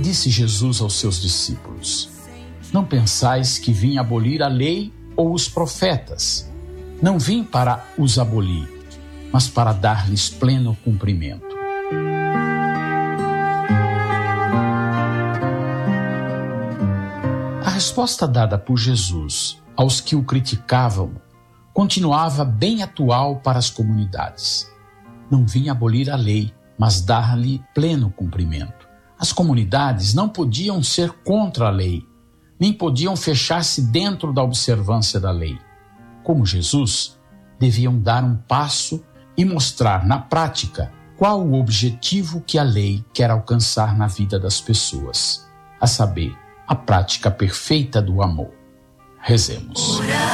Disse Jesus aos seus discípulos: Não pensais que vim abolir a lei ou os profetas. Não vim para os abolir, mas para dar-lhes pleno cumprimento. A resposta dada por Jesus aos que o criticavam continuava bem atual para as comunidades. Não vim abolir a lei, mas dar-lhe pleno cumprimento. As comunidades não podiam ser contra a lei, nem podiam fechar-se dentro da observância da lei. Como Jesus, deviam dar um passo e mostrar na prática qual o objetivo que a lei quer alcançar na vida das pessoas, a saber, a prática perfeita do amor. Rezemos.